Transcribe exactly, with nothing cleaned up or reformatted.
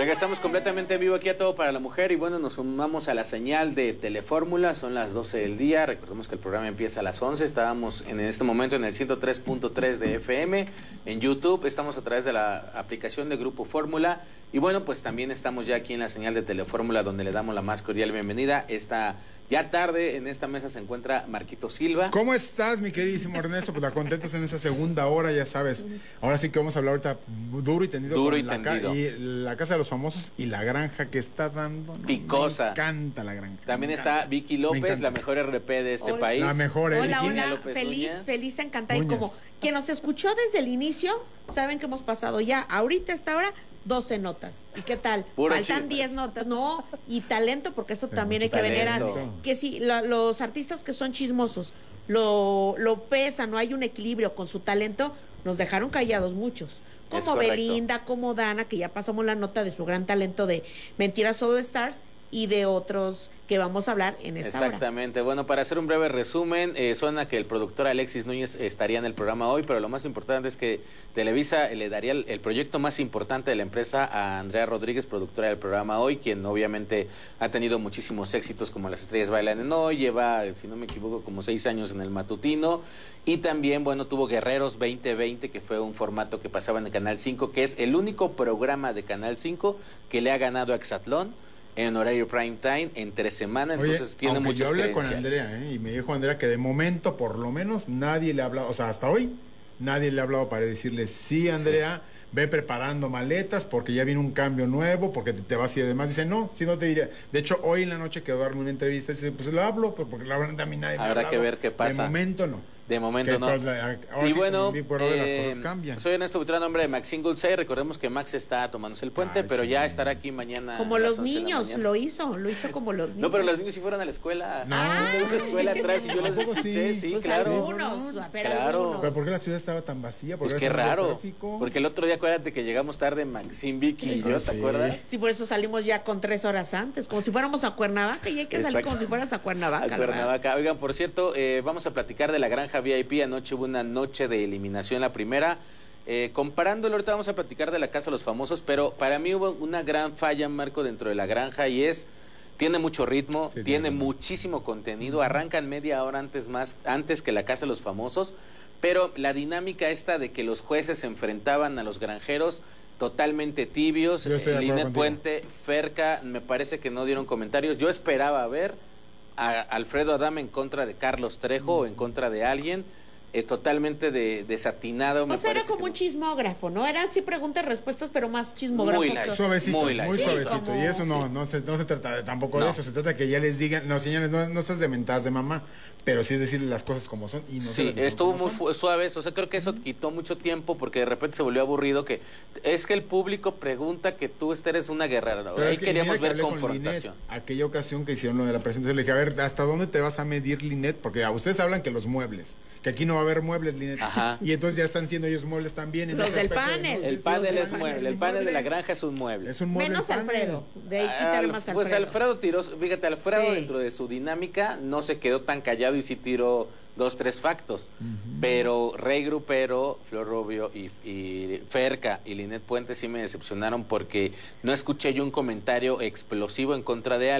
Regresamos completamente en vivo aquí a Todo para la Mujer y bueno, nos sumamos a la señal de Telefórmula, son las doce del día, recordemos que el programa empieza a las once, estábamos en este momento en el ciento tres punto tres de F M, en YouTube, estamos a través de la aplicación de Grupo Fórmula y bueno, pues también estamos ya aquí en la señal de Telefórmula donde le damos la más cordial bienvenida. Esta ya tarde en esta mesa se encuentra Marquito Silva. ¿Cómo estás, mi queridísimo Ernesto? Pues la contentos en esa segunda hora, ya sabes. Ahora sí que vamos a hablar ahorita duro y tendido. Duro con y la tendido. Ca y la Casa de los Famosos y la granja que está dando. No, Picosa. Me encanta la granja. También está Vicky López, la mejor R P de este hola. país. La mejor, ¿eh? Hola, Virginia hola, López feliz, Núñez. feliz, encantada. Y Núñez. como quien nos escuchó desde el inicio, saben que hemos pasado ya, ahorita a esta hora, doce notas. ¿Y qué tal? Puro Faltan chismes. diez notas. No, y talento, porque eso Pero también hay mucho que venerar. talento. Que si lo- los artistas que son chismosos lo, lo pesan, no hay un equilibrio con su talento, nos dejaron callados muchos. Es Como correcto. Belinda, como Dana, que ya pasamos la nota de su gran talento de Mentiras All Stars, y de otros que vamos a hablar en esta hora. Exactamente. Bueno, para hacer un breve resumen, eh, suena que el productor Alexis Núñez estaría en el programa hoy, pero lo más importante es que Televisa le daría el, el proyecto más importante de la empresa a Andrea Rodríguez, productora del programa hoy, quien obviamente ha tenido muchísimos éxitos como Las Estrellas Bailan en Hoy, lleva, si no me equivoco, como seis años en el matutino, y también, bueno, tuvo Guerreros veinte veinte, que fue un formato que pasaba en el Canal cinco, que es el único programa de Canal cinco que le ha ganado a Exatlón en horario prime time, entre semana, Oye, entonces tiene aunque muchas yo hablé con credenciales. Andrea, ¿eh? Y me dijo Andrea que de momento, por lo menos, nadie le ha hablado, o sea, hasta hoy, nadie le ha hablado para decirle, sí, Andrea, sí. Ve preparando maletas porque ya viene un cambio nuevo, porque te, te vas y además dice, no, si no te diría. De hecho, hoy en la noche quedó a darme una entrevista y dice, pues lo hablo, pues, porque la verdad a mí nadie me ha Habrá hablado. que ver qué pasa. De momento no. De momento que, no. pues, la, ahora y sí, bueno, por ahora las eh, cosas cambian. soy Ernesto Buitrón, nombre de Maxine Gulsay. Recordemos que Max está tomándose el puente, Ay, pero sí. ya estará aquí mañana. Como a las los once de la niños, mañana. lo hizo, lo hizo como los niños. No, pero los niños sí fueron a la escuela. No. Ah, de una escuela atrás y yo los ¿A poco escuché, sí? sí, Pues claro. algunos, pero Claro. algunos. ¿Pero por qué la ciudad estaba tan vacía? ¿Por Pues qué qué estaba raro. tráfico? Porque el otro día acuérdate que llegamos tarde Maxine, Vicky y yo, Sí. ¿te acuerdas? Sí, por eso salimos ya con tres horas antes, como si fuéramos a Cuernavaca, y hay que salir Exacto. como si fueras a Cuernavaca. A la verdad. Cuernavaca. Oigan, por cierto, eh, vamos a platicar de la granja V I P. Anoche hubo una noche de eliminación, la primera. Eh, comparándolo, ahorita vamos a platicar de la Casa de los Famosos, pero para mí hubo una gran falla, Marco, dentro de la granja y es, tiene mucho ritmo, Sí, tiene claro. muchísimo contenido, arrancan media hora antes más, antes que la Casa de los Famosos, pero la dinámica esta de que los jueces se enfrentaban a los granjeros totalmente tibios, Yo estoy de acuerdo Linet contigo. Puente, Ferca, me parece que no dieron comentarios. Yo esperaba ver a Alfredo Adame en contra de Carlos Trejo o en contra de alguien, eh, totalmente de, desatinado. Me O sea, era parece como que un chismógrafo, ¿no? Eran sí preguntas, respuestas, pero más chismógrafo. Muy que light. otro. Suavecito, Muy muy, light. Sí, suavecito. como- y eso no, sí. no, se, no se trata de, tampoco No. de eso. Se trata de que ya les digan, no, señores, no, no estás de mentadas de mamá, pero sí es decirle las cosas como son. Y no se Sí, las digo estuvo como muy son. fu- suave, o sea, creo que eso quitó mucho tiempo porque de repente se volvió aburrido, que es que el público pregunta que tú eres una guerrera, ¿no? Pero Ahí es que queríamos mira que ver hablé con confrontación. Linet, aquella ocasión que hicieron lo de la presentación, le dije, a ver, ¿hasta dónde te vas a medir, Linet? Porque a ustedes hablan que los muebles, que aquí no va a haber muebles, Linet. Ajá. Y entonces ya están siendo ellos muebles también. en Los este del aspecto de- panel. ¿no? El Sí, panel sí, es mueble, el panel de la granja es un mueble. Es un mueble. Menos el panel. Alfredo. De ahí quitarle Al- más Alfredo. Pues Alfredo tiró, fíjate, Alfredo Sí. dentro de su dinámica no se quedó tan callado y sí tiró dos, tres factos. Pero Rey Grupero, Flor Rubio y, y Ferca y Linet Puente sí me decepcionaron porque no escuché yo un comentario explosivo en contra de